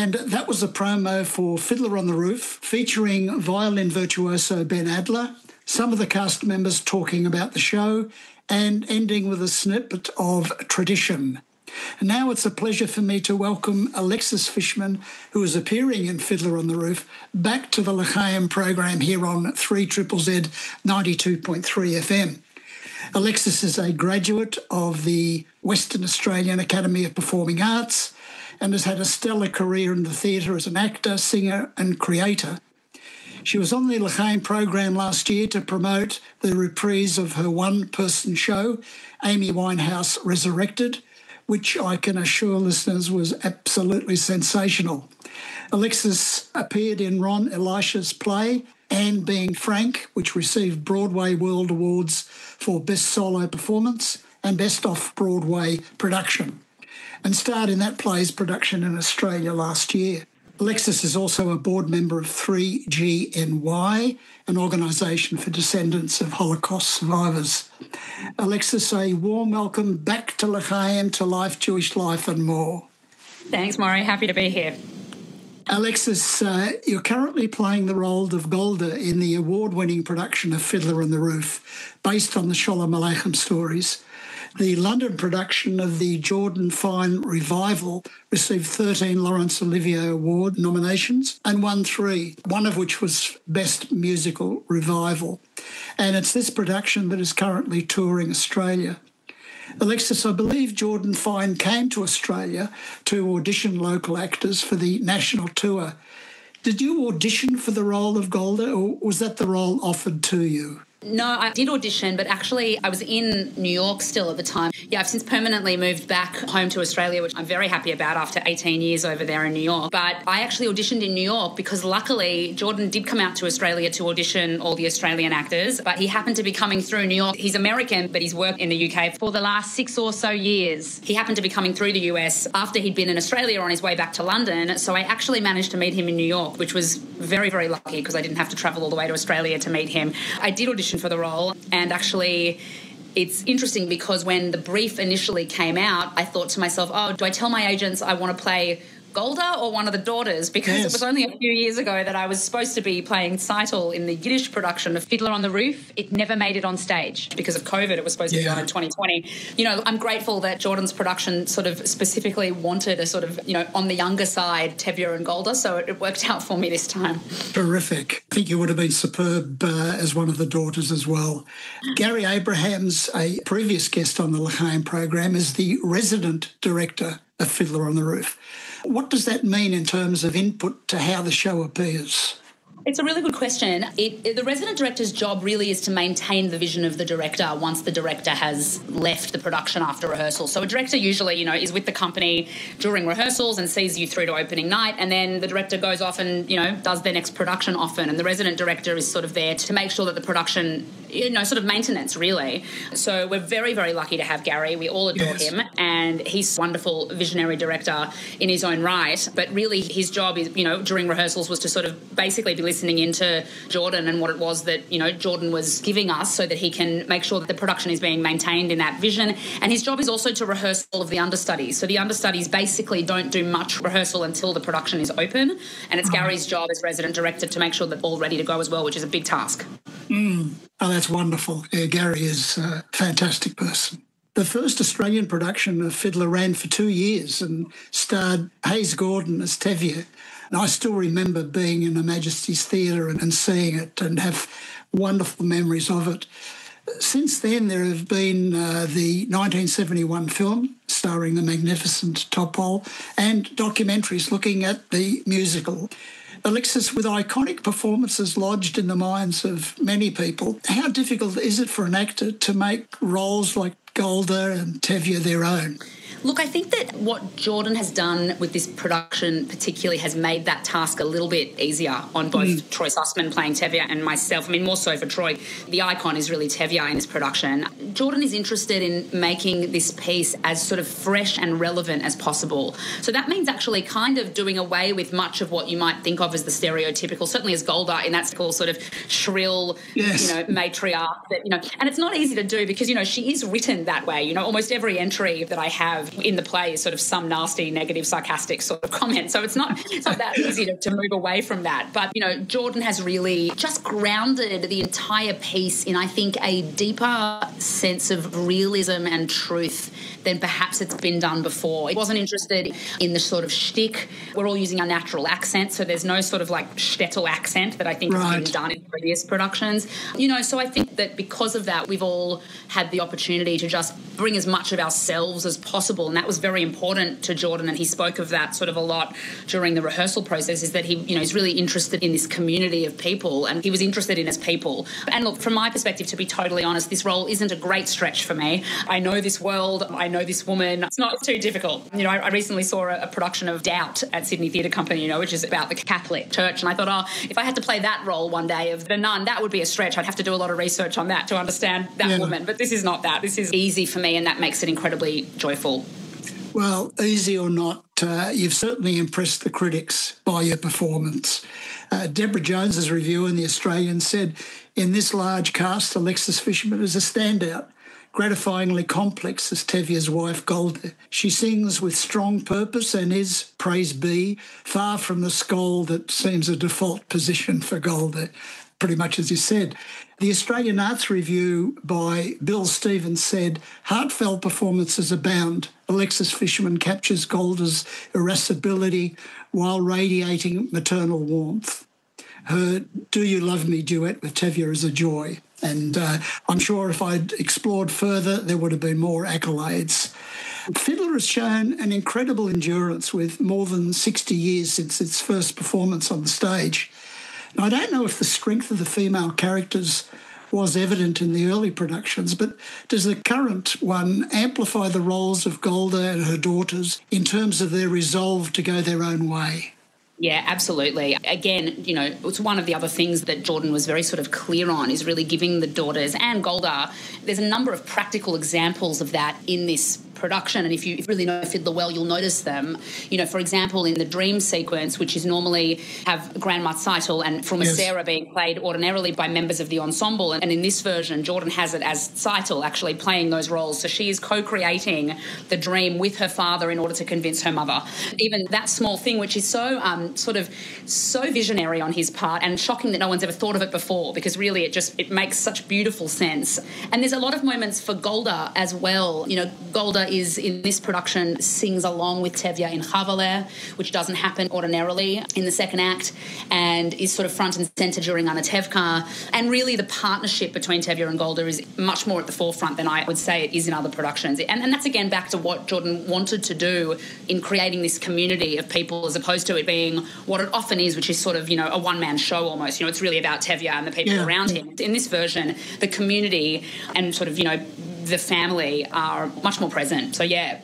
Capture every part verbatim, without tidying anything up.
And that was a promo for Fiddler on the Roof, featuring violin virtuoso Ben Adler, some of the cast members talking about the show, and ending with a snippet of Tradition. And now it's a pleasure for me to welcome Alexis Fishman, who is appearing in Fiddler on the Roof, back to the L'Chaim program here on three Z Z ninety-two point three F M. Alexis is a graduate of the Western Australian Academy of Performing Arts and has had a stellar career in the theatre as an actor, singer and creator. She was on the L'Chaim program last year to promote the reprise of her one-person show, Amy Winehouse Resurrected, which I can assure listeners was absolutely sensational. Alexis appeared in Ron Elisha's play, Anne Being Frank, which received Broadway World Awards for Best Solo Performance and Best Off-Broadway Production, and starred in that play's production in Australia last year. Alexis is also a board member of three G N Y, an organisation for descendants of Holocaust survivors. Alexis, a warm welcome back to L'Chaim, to Life, Jewish Life and more. Thanks, Maury. Happy to be here. Alexis, uh, you're currently playing the role of Golda in the award-winning production of Fiddler on the Roof, based on the Sholem Aleichem stories. The London production of the Jordan Fine revival received thirteen Laurence Olivier Award nominations and won three, one of which was Best Musical Revival. And it's this production that is currently touring Australia. Alexis, I believe Jordan Fine came to Australia to audition local actors for the national tour. Did you audition for the role of Golda, or was that the role offered to you? No, I did audition, but actually I was in New York still at the time. Yeah, I've since permanently moved back home to Australia, which I'm very happy about after eighteen years over there in New York. But I actually auditioned in New York because luckily Jordan did come out to Australia to audition all the Australian actors, but he happened to be coming through New York. He's American, but he's worked in the U K for the last six or so years. He happened to be coming through the U S after he'd been in Australia on his way back to London, so I actually managed to meet him in New York, which was very, very lucky because I didn't have to travel all the way to Australia to meet him. I did audition for the role, and actually it's interesting because when the brief initially came out, I thought to myself, oh, do I tell my agents I want to play Golda or one of the daughters? Because yes. It was only a few years ago that I was supposed to be playing Seitel in the Yiddish production of Fiddler on the Roof. It never made it on stage because of COVID. It was supposed yeah. to be on in twenty twenty. You know, I'm grateful that Jordan's production sort of specifically wanted a sort of, you know, on the younger side, Tevye and Golda, so it worked out for me this time. Terrific. I think you would have been superb uh, as one of the daughters as well. Gary Abrahams, a previous guest on the L'Chaim program, is the resident director of Fiddler on the Roof. What does that mean in terms of input to how the show appears? It's a really good question. It, it, the resident director's job really is to maintain the vision of the director once the director has left the production after rehearsal. So a director usually, you know, is with the company during rehearsals and sees you through to opening night, and then the director goes off and, you know, does their next production often. And the resident director is sort of there to make sure that the production, you know, sort of maintenance, really. So we're very, very lucky to have Gary. We all adore yes. him, and he's a wonderful visionary director in his own right. But really his job is, you know, during rehearsals was to sort of basically be listening listening into Jordan and what it was that, you know, Jordan was giving us so that he can make sure that the production is being maintained in that vision. And his job is also to rehearse all of the understudies. So the understudies basically don't do much rehearsal until the production is open. And it's Gary's job as resident director to make sure that they're all ready to go as well, which is a big task. Mm. Oh, that's wonderful. Yeah, Gary is a fantastic person. The first Australian production of Fiddler ran for two years and starred Hayes Gordon as Tevye. And I still remember being in Her Majesty's Theatre and, and seeing it and have wonderful memories of it. Since then, there have been uh, the nineteen seventy-one film starring the magnificent Topol and documentaries looking at the musical. Alexis, with iconic performances lodged in the minds of many people, how difficult is it for an actor to make roles like Golda and Tevye their own? Look, I think that what Jordan has done with this production particularly has made that task a little bit easier on both mm. Troy Sussman playing Tevye and myself. I mean, more so for Troy. The icon is really Tevye in this production. Jordan is interested in making this piece as sort of fresh and relevant as possible. So that means actually kind of doing away with much of what you might think of as the stereotypical, certainly as Golda in that sort of shrill, yes. you know, matriarch. That, you know, and it's not easy to do because, you know, she is written that way. You know, almost every entry that I have in the play is sort of some nasty, negative, sarcastic sort of comment. So it's not, it's not that easy to, to move away from that. But, you know, Jordan has really just grounded the entire piece in, I think, a deeper sense of realism and truth than perhaps it's been done before. He wasn't interested in the sort of shtick. We're all using our natural accent, so there's no sort of like shtetl accent that I think right. has been done in previous productions. You know, so I think that because of that, we've all had the opportunity to just bring as much of ourselves as possible, and that was very important to Jordan, and he spoke of that sort of a lot during the rehearsal process, is that he, you know, he's really interested in this community of people, and he was interested in his people. And look, from my perspective, to be totally honest, this role isn't a great stretch for me. I know this world, I know this woman. It's not too difficult. You know, I, I recently saw a, a production of Doubt at Sydney Theatre Company, you know, which is about the Catholic Church, and I thought, oh, if I had to play that role one day of the nun, that would be a stretch. I'd have to do a lot of research on that to understand that yeah. woman. But this is not that. This is easy for me, and that makes it incredibly joyful. Well, easy or not, uh, you've certainly impressed the critics by your performance. Uh, Deborah Jones's review in The Australian said, in this large cast, Alexis Fisherman is a standout, gratifyingly complex as Tevye's wife, Golda. She sings with strong purpose and is, praise be, far from the scold that seems a default position for Golda, pretty much as you said. The Australian Arts Review by Bill Stevens said, heartfelt performances abound. Alexis Fisherman captures Golda's irascibility while radiating maternal warmth. Her Do You Love Me duet with Tevye is a joy. And uh, I'm sure if I'd explored further, there would have been more accolades. Fiddler has shown an incredible endurance with more than sixty years since its first performance on the stage. Now, I don't know if the strength of the female characters was evident in the early productions, but does the current one amplify the roles of Golda and her daughters in terms of their resolve to go their own way? Yeah, absolutely. Again, you know, it's one of the other things that Jordan was very sort of clear on, is really giving the daughters and Golda, there's a number of practical examples of that in this production, and if you really know Fiddler well, you'll notice them. You know, for example, in the dream sequence, which is normally have Grandma Seitel and Frumasera yes. being played ordinarily by members of the ensemble, and in this version, Jordan has it as Seitel actually playing those roles. So she is co-creating the dream with her father in order to convince her mother. Even that small thing, which is so um, sort of so visionary on his part and shocking that no one's ever thought of it before, because really it just it makes such beautiful sense. And there's a lot of moments for Golda as well. You know, Golda is in this production sings along with Tevye in Chavale, which doesn't happen ordinarily in the second act, and is sort of front and centre during Anatevka. And really the partnership between Tevye and Golda is much more at the forefront than I would say it is in other productions. And, and that's again back to what Jordan wanted to do in creating this community of people, as opposed to it being what it often is, which is sort of, you know, a one-man show almost. You know, it's really about Tevye and the people yeah. around him. In this version, the community and sort of, you know, the family are much more present. So, yeah.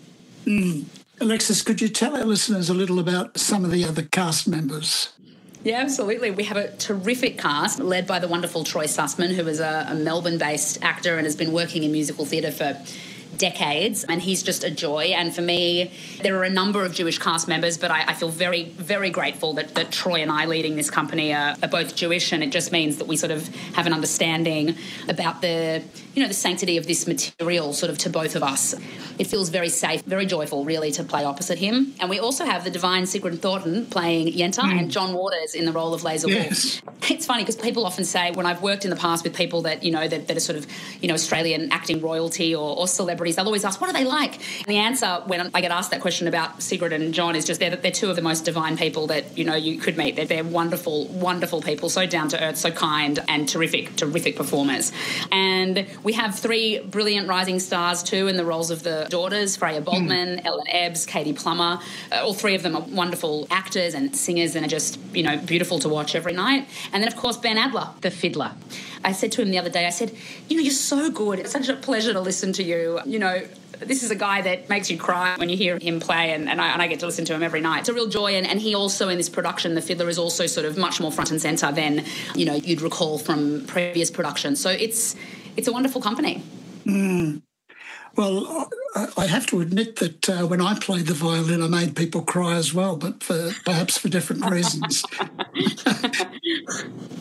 Mm. Alexis, could you tell our listeners a little about some of the other cast members? Yeah, absolutely. We have a terrific cast led by the wonderful Troy Sussman, who is a, a Melbourne-based actor and has been working in musical theatre for decades, and he's just a joy. And for me, there are a number of Jewish cast members, but I, I feel very, very grateful that, that Troy and I leading this company are, are both Jewish, and it just means that we sort of have an understanding about the, you know, the sanctity of this material sort of to both of us. It feels very safe, very joyful, really, to play opposite him. And we also have the divine Sigrid Thornton playing Yenta mm. and John Waters in the role of Laser yes. Wolf. It's funny because people often say, when I've worked in the past with people that, you know, that, that are sort of, you know, Australian acting royalty or, or celebrities, they'll always ask, what are they like? And the answer when I get asked that question about Sigrid and John is just they're, they're two of the most divine people that, you know, you could meet. They're, they're wonderful, wonderful people, so down to earth, so kind, and terrific, terrific performers. And we have three brilliant rising stars too in the roles of the daughters, Freya Boltman, mm. Ellen Ebbs, Katie Plummer. Uh, all three of them are wonderful actors and singers and are just, you know, beautiful to watch every night. And then, of course, Ben Adler, the fiddler. I said to him the other day, I said, you know, you're so good. It's such a pleasure to listen to you. You know, this is a guy that makes you cry when you hear him play, and, and, I, and I get to listen to him every night. It's a real joy, and, and he also, in this production, the fiddler is also sort of much more front and centre than, you know, you'd recall from previous productions. So it's it's a wonderful company. Mm. Well, I have to admit that uh, when I played the violin, I made people cry as well, but for, perhaps for different reasons.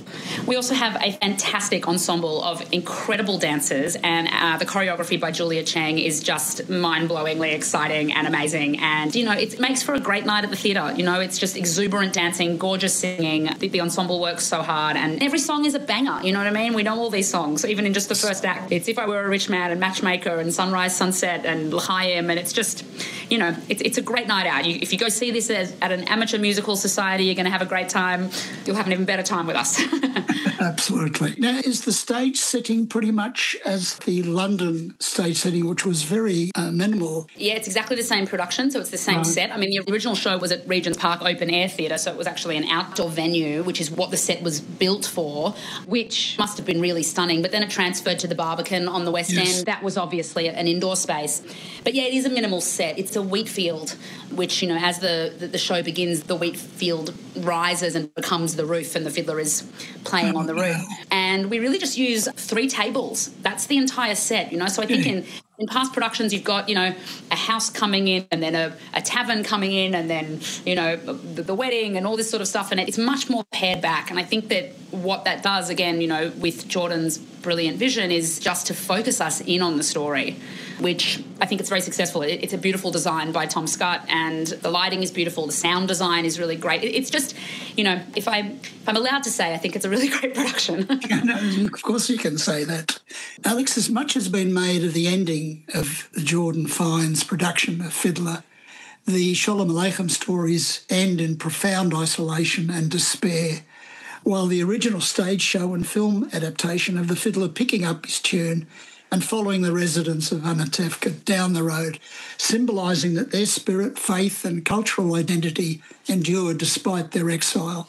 We also have a fantastic ensemble of incredible dancers, and uh, the choreography by Julia Cheng is just mind-blowingly exciting and amazing. And, you know, it makes for a great night at the theatre. You know, it's just exuberant dancing, gorgeous singing. The, the ensemble works so hard, and every song is a banger, you know what I mean? We know all these songs, even in just the first act. It's If I Were a Rich Man and Matchmaker and Sunrise, Sunset and L'Chaim, and it's just, you know, it's, it's a great night out. You, if you go see this as, at an amateur musical society, you're going to have a great time. You'll have an even better time with us. Absolutely. Now, is the stage setting pretty much as the London stage setting, which was very uh, minimal? Yeah, it's exactly the same production, so it's the same right. set. I mean, the original show was at Regent's Park Open Air Theatre, so it was actually an outdoor venue, which is what the set was built for, which must have been really stunning. But then it transferred to the Barbican on the West yes. End. That was obviously an indoor space. But yeah, it is a minimal set. It's a wheat field, which, you know, as the, the, the show begins, the wheat field rises and becomes the roof, and the fiddler is playing on the roof. And we really just use three tables. That's the entire set, you know. So I think in, in past productions you've got, you know, a house coming in and then a, a tavern coming in and then, you know, the, the wedding and all this sort of stuff. And it's much more pared back. And I think that what that does, again, you know, with Jordan's brilliant vision is just to focus us in on the story, which I think it's very successful. It, it's a beautiful design by Tom Scott, and the lighting is beautiful. The sound design is really great. It, it's just, you know, if, I, if I'm allowed to say, I think it's a really great production. No, of course you can say that. Alex, as much has been made of the ending of Jordan Fiennes' production of Fiddler, the Sholem Aleichem stories end in profound isolation and despair, while the original stage show and film adaptation of the fiddler picking up his tune and following the residents of Anatevka down the road, symbolising that their spirit, faith and cultural identity endured despite their exile.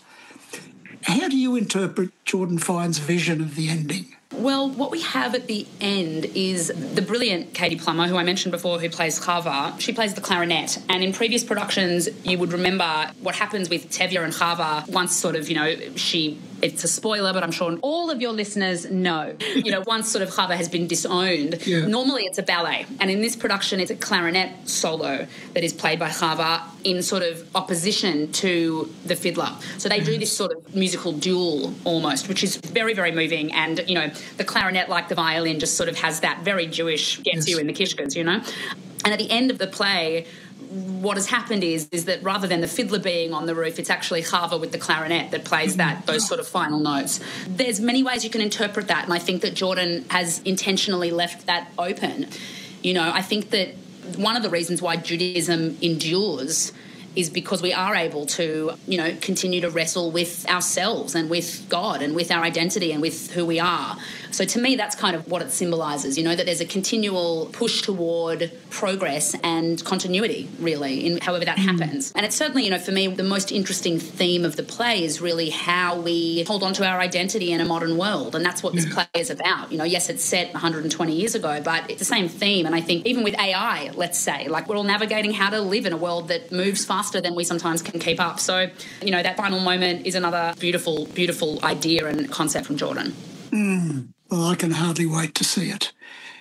How do you interpret Jordan Fiennes' vision of the ending? Well, what we have at the end is the brilliant Katie Plummer, who I mentioned before, who plays Chava. She plays the clarinet. And in previous productions, you would remember what happens with Tevye and Chava once sort of, you know, she... It's a spoiler, but I'm sure all of your listeners know. You know, once sort of Chava has been disowned, yeah. normally it's a ballet. And in this production, it's a clarinet solo that is played by Chava in sort of opposition to the fiddler. So they do this sort of musical duel almost, which is very, very moving. And, you know, the clarinet, like the violin, just sort of has that very Jewish gets yes. you in the kishkas, you know. And at the end of the play, what has happened is is that rather than the fiddler being on the roof, it's actually Chava with the clarinet that plays that those sort of final notes. There's many ways you can interpret that, and I think that Jordan has intentionally left that open. You know, I think that one of the reasons why Judaism endures is because we are able to, you know, continue to wrestle with ourselves and with God and with our identity and with who we are. So to me, that's kind of what it symbolises, you know, that there's a continual push toward progress and continuity, really, in however that mm. happens. And it's certainly, you know, for me, the most interesting theme of the play is really how we hold on to our identity in a modern world. And that's what yeah. this play is about. You know, yes, it's set one hundred twenty years ago, but it's the same theme. And I think even with A I, let's say, like we're all navigating how to live in a world that moves faster than we sometimes can keep up. So, you know, that final moment is another beautiful, beautiful idea and concept from Jordan. Mm. Well, I can hardly wait to see it.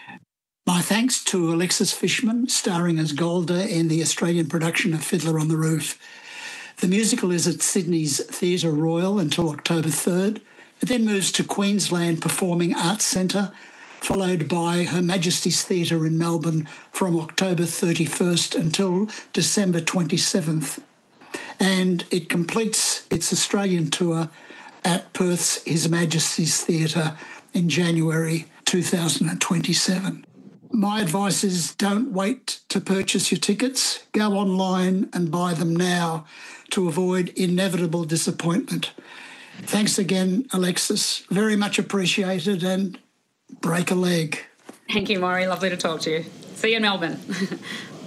My thanks to Alexis Fishman, starring as Golda in the Australian production of Fiddler on the Roof. The musical is at Sydney's Theatre Royal until October third. It then moves to Queensland Performing Arts Centre, followed by Her Majesty's Theatre in Melbourne from October thirty-first until December twenty-seventh. And it completes its Australian tour at Perth's His Majesty's Theatre in January two thousand twenty-seven. My advice is don't wait to purchase your tickets. Go online and buy them now to avoid inevitable disappointment. Thanks again, Alexis. Very much appreciated, and break a leg. Thank you, Maury. Lovely to talk to you. See you in Melbourne.